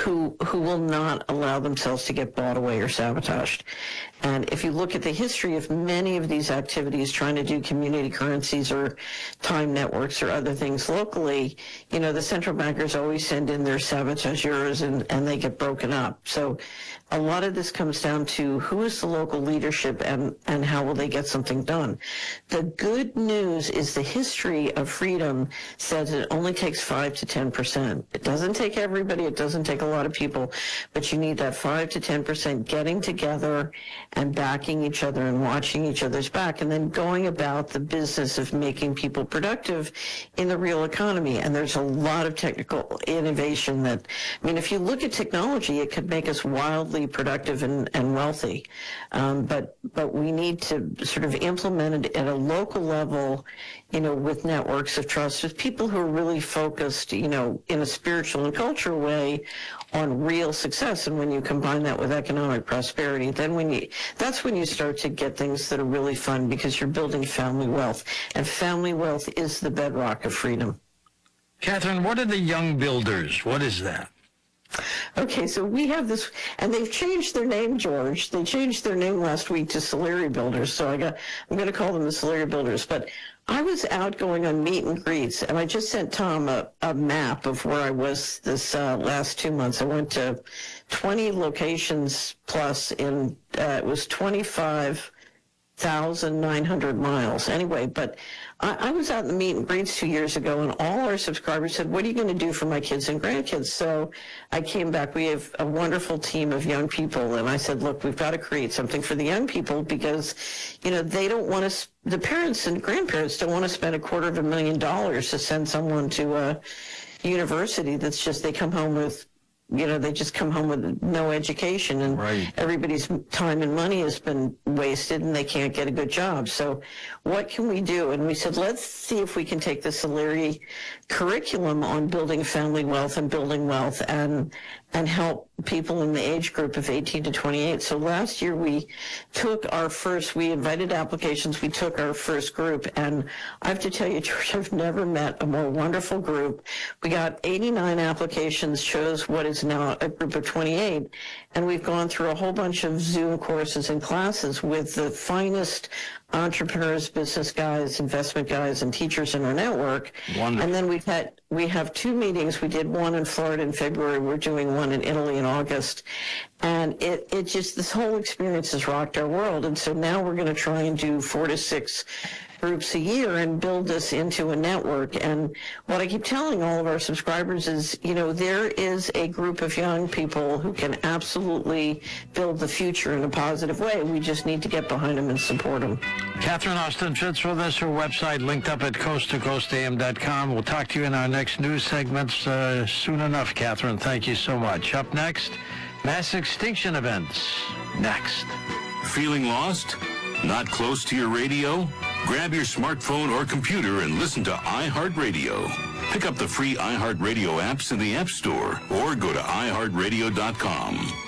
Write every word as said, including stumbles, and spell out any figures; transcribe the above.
who who will not allow themselves to get bought away or sabotaged. And if you look at the history of many of these activities, trying to do community currencies or time networks or other things locally, you know, the central bankers always send in their sabotageurs and, and they get broken up. So a lot of this comes down to who is the local leadership and, and how will they get something done. The good news is the history of freedom says it only takes five to ten percent. It doesn't take everybody, it doesn't take a lot of people, but you need that five to ten percent getting together and backing each other and watching each other's back, and then going about the business of making people productive in the real economy. And there's a lot of technical innovation that, I mean, if you look at technology, it could make us wildly productive and, and wealthy. Um, but, but we need to sort of implement it at a local level, you know, with networks of trust, with people who are really focused, you know, in a spiritual and cultural way on real success. And when you combine that with economic prosperity, then when you, that's when you start to get things that are really fun, because you're building family wealth. And family wealth is the bedrock of freedom. Catherine, what are the Young Builders? What is that? Okay, so we have this, and they've changed their name, George. They changed their name last week to Solari Builders, so I got, I'm going to call them the Solari Builders. But I was out going on meet and greets, and I just sent Tom a, a map of where I was this uh, last two months. I went to twenty locations plus in, uh, it was twenty-five thousand nine hundred miles. Anyway, but I, I was out in the meet and greets two years ago, and all our subscribers said, what are you going to do for my kids and grandkids? So I came back. We have a wonderful team of young people, and I said, look, we've got to create something for the young people, because, you know, they don't want to, the parents and grandparents don't want to spend a quarter of a million dollars to send someone to a university that's just, they come home with, you know, they just come home with no education, and right. Everybody's time and money has been wasted, and they can't get a good job. So what can we do? And we said, let's see if we can take the Solari curriculum on building family wealth and building wealth and and help people in the age group of eighteen to twenty-eight. So last year we took our first, we invited applications, we took our first group, and I have to tell you, George, I've never met a more wonderful group. We got eighty-nine applications, chose what is now a group of twenty-eight, and we've gone through a whole bunch of Zoom courses and classes with the finest entrepreneurs, business guys, investment guys, and teachers in our network. Wonderful. And then we've had, we have two meetings. We did one in Florida in February. We're doing one in Italy in August. And it, it just, this whole experience has rocked our world. And so now we're going to try and do four to six groups a year and build this into a network. And what I keep telling all of our subscribers is, you know, there is a group of young people who can absolutely build the future in a positive way. We just need to get behind them and support them. Catherine Austin Fitts with us, her website linked up at coast to coast a m dot com. We'll talk to you in our next news segments uh, soon enough, Catherine. Thank you so much. Up next, mass extinction events. Next. Feeling lost? Not close to your radio? Grab your smartphone or computer and listen to iHeartRadio. Pick up the free iHeartRadio apps in the App Store or go to i heart radio dot com.